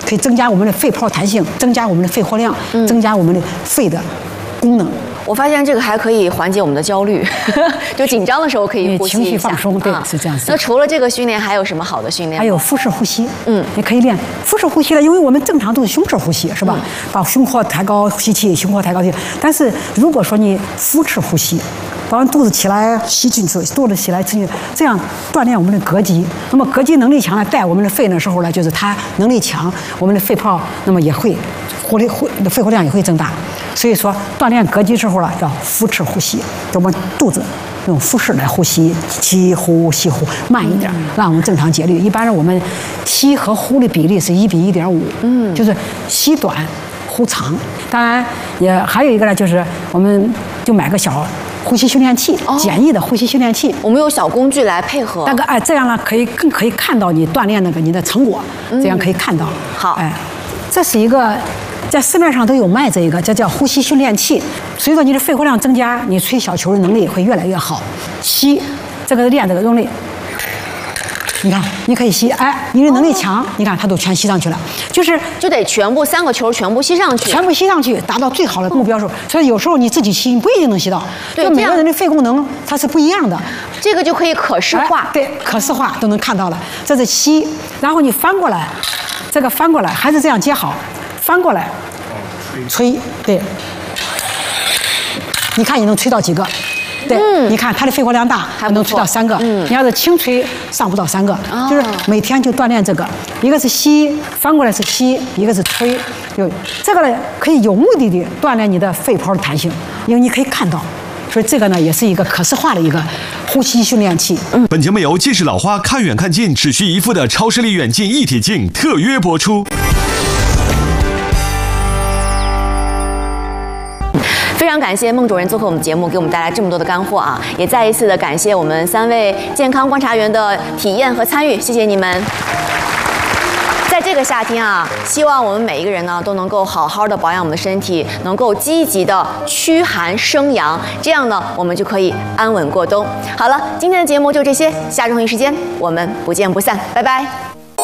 可以增加我们的肺泡弹性，增加我们的肺活量，增加我们的肺的功能。 我发现这个还可以缓解我们的焦虑，就紧张的时候可以呼吸一下， 情绪放松，对，是这样子。 那除了这个训练，还有什么好的训练？ 还有腹式呼吸，你可以练腹式呼吸了，因为我们正常都是胸式呼吸，是吧？把胸廓抬高，吸气，胸廓抬高，吸气。但是如果说你腹式呼吸，把肚子起来吸进去，肚子起来吸进去，这样锻炼我们的膈肌。那么膈肌能力强了，带我们的肺的时候呢，就是它能力强，我们的肺泡那么也会肺活量也会增大。所以说锻炼膈肌之后了，叫腹式呼吸，我们肚子用腹式来呼吸，吸呼吸呼慢一点，让我们正常节律。一般我们吸和呼的比例是1:1.5，就是吸短呼长。当然也还有一个呢，就是我们就买个小呼吸训练器，简易的呼吸训练器。 我们有小工具来配合。 这样呢更可以看到你锻炼你的成果，这样可以看到。 好， 这是一个。在市面上都有卖这叫呼吸训练器。随着你的肺活量增加，你吹小球的能力会越来越好。吸，这个练这个用力，你看，你可以吸，你的能力强，你看它都全吸上去了， 就得全部3个球全部吸上去， 全部吸上去，达到最好的目标数。所以有时候你自己吸，你不一定能吸到。对，每个人的肺功能它是不一样的。 这个就可以可视化， 对，可视化都能看到了。这是吸，然后你翻过来，这个翻过来还是这样接好。翻过来，吹，对，你看你能吹到几个？对，你看它的肺活量大，还能吹到3个。你要是轻吹，上不到3个。就是每天就锻炼这个，一个是吸，翻过来是吸，一个是吹。这个呢，可以有目的地锻炼你的肺泡的弹性，因为你可以看到。所以这个呢，也是一个可视化的一个呼吸训练器。 本节目由近视老花看远看近只需1副的超视力远近一体镜特约播出。 非常感谢孟主任做客我们节目，给我们带来这么多的干货啊！也再一次的感谢我们3位健康观察员的体验和参与，谢谢你们。在这个夏天啊，希望我们每一个人呢都能够好好的保养我们的身体，能够积极的驱寒生阳，这样呢我们就可以安稳过冬。好了，今天的节目就这些，下周同一时间我们不见不散，拜拜。